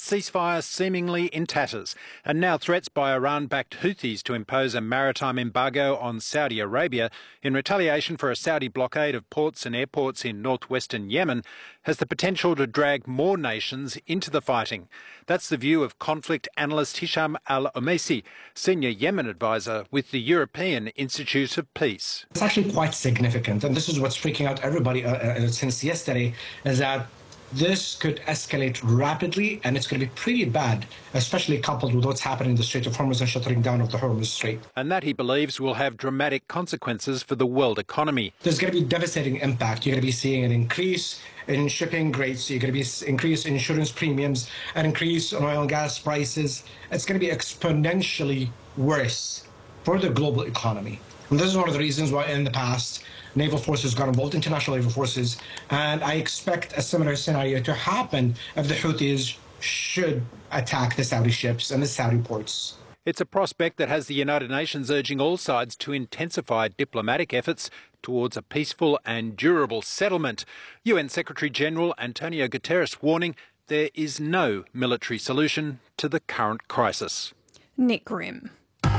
ceasefire seemingly in tatters, and now threats by Iran-backed Houthis to impose a maritime embargo on Saudi Arabia in retaliation for a Saudi blockade of ports and airports in northwestern Yemen has the potential to drag more nations into the fighting. That's the view of conflict analyst Hisham Al-Omaisi, senior Yemen advisor with the European Institute of Peace. It's actually quite significant, and this is what's freaking out everybody since yesterday, is that this could escalate rapidly, and it's going to be pretty bad, especially coupled with what's happening in the Strait of Hormuz and shuttering down of the Hormuz Strait. And that, he believes, will have dramatic consequences for the world economy. There's going to be devastating impact. You're going to be seeing an increase in shipping rates, you're going to be increase in insurance premiums, an increase in oil and gas prices. It's going to be exponentially worse for the global economy. And this is one of the reasons why in the past naval forces got involved, international naval forces, and I expect a similar scenario to happen if the Houthis should attack the Saudi ships and the Saudi ports. It's a prospect that has the United Nations urging all sides to intensify diplomatic efforts towards a peaceful and durable settlement. UN Secretary-General Antonio Guterres warning there is no military solution to the current crisis. Nick Grimm.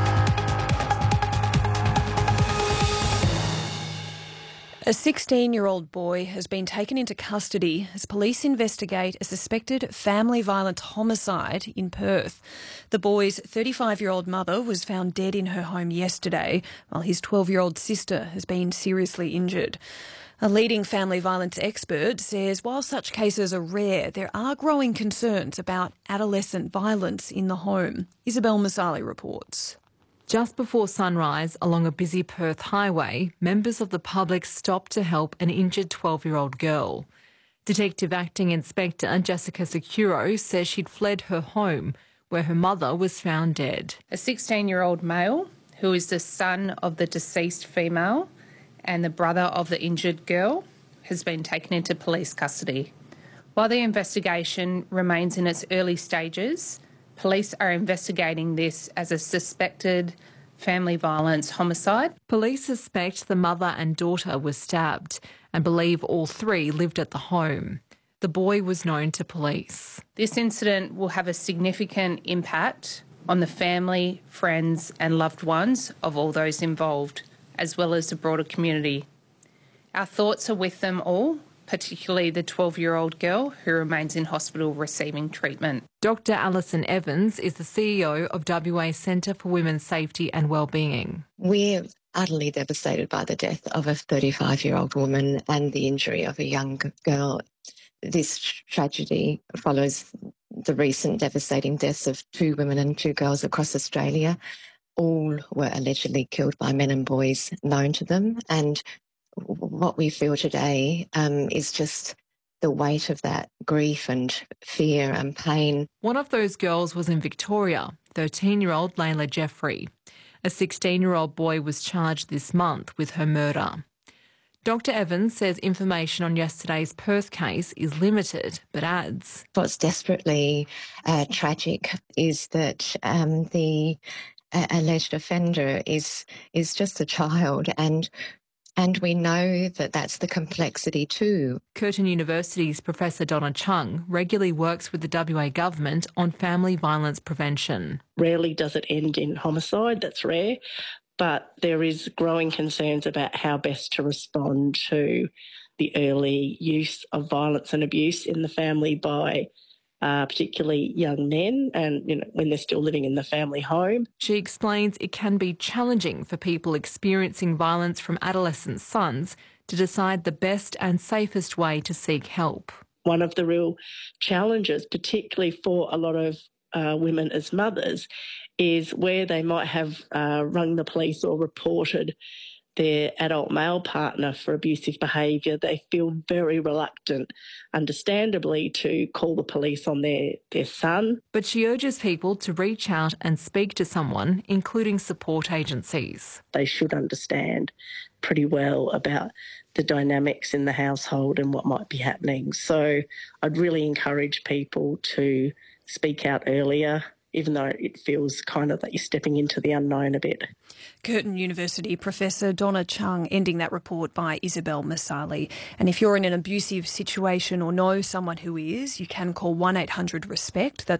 A 16-year-old boy has been taken into custody as police investigate a suspected family violence homicide in Perth. The boy's 35-year-old mother was found dead in her home yesterday, while his 12-year-old sister has been seriously injured. A leading family violence expert says while such cases are rare, there are growing concerns about adolescent violence in the home. Isabel Masali reports. Just before sunrise, along a busy Perth highway, members of the public stopped to help an injured 12-year-old girl. Detective Acting Inspector Jessica Securo says she'd fled her home, where her mother was found dead. A 16-year-old male, who is the son of the deceased female and the brother of the injured girl, has been taken into police custody. While the investigation remains in its early stages, police are investigating this as a suspected family violence homicide. Police suspect the mother and daughter were stabbed and believe all three lived at the home. The boy was known to police. This incident will have a significant impact on the family, friends and loved ones of all those involved, as well as the broader community. Our thoughts are with them all, particularly the 12-year-old girl who remains in hospital receiving treatment. Dr Alison Evans is the CEO of WA Centre for Women's Safety and Wellbeing. We're utterly devastated by the death of a 35-year-old woman and the injury of a young girl. This tragedy follows the recent devastating deaths of 2 women and 2 girls across Australia. All were allegedly killed by men and boys known to them, and what we feel today is just the weight of that grief and fear and pain. One of those girls was in Victoria, 13-year-old Layla Jeffrey. A 16-year-old boy was charged this month with her murder. Dr Evans says information on yesterday's Perth case is limited, but adds, what's desperately tragic is that the alleged offender is just a child, and we know that that's the complexity too. Curtin University's Professor Donna Chung regularly works with the WA government on family violence prevention. Rarely does it end in homicide, that's rare, but there is growing concerns about how best to respond to the early use of violence and abuse in the family by particularly young men and when they're still living in the family home. She explains it can be challenging for people experiencing violence from adolescent sons to decide the best and safest way to seek help. One of the real challenges, particularly for a lot of women as mothers, is where they might have rung the police or reported their adult male partner for abusive behaviour. They feel very reluctant, understandably, to call the police on their son. But she urges people to reach out and speak to someone, including support agencies. They should understand pretty well about the dynamics in the household and what might be happening. So I'd really encourage people to speak out earlier, even though it feels kind of that you're stepping into the unknown a bit. Curtin University Professor Donna Chung ending that report by Isabel Masali. And if you're in an abusive situation or know someone who is, you can call 1-800-RESPECT. That's